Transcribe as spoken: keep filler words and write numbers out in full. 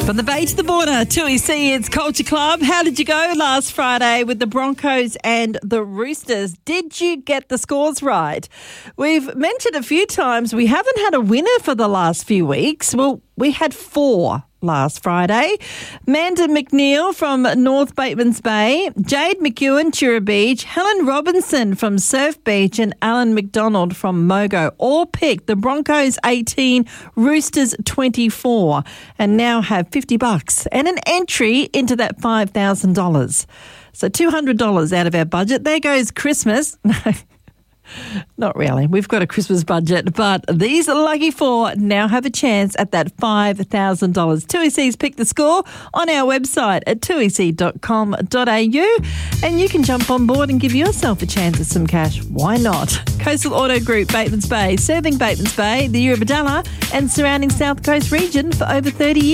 From the Bay to the border, two E C, it's Culture Club. How did you go last Friday with the Broncos and the Roosters? Did you get the scores right? We've mentioned a few times we haven't had a winner for the last few weeks. Well, we had four last Friday. Manda McNeil from North Batemans Bay, Jade McEwen, Chura Beach, Helen Robinson from Surf Beach and Alan McDonald from Mogo all picked the Broncos eighteen, Roosters twenty-four and now have fifty bucks and an entry into that five thousand dollars. So two hundred dollars out of our budget. There goes Christmas. Not really. We've got a Christmas budget, but these lucky four now have a chance at that five thousand dollars. two E C's Pick the Score on our website at two e c dot com dot a u and you can jump on board and give yourself a chance at some cash. Why not? Coastal Auto Group, Batemans Bay, serving Batemans Bay, the Eurobodalla and surrounding South Coast region for over thirty years.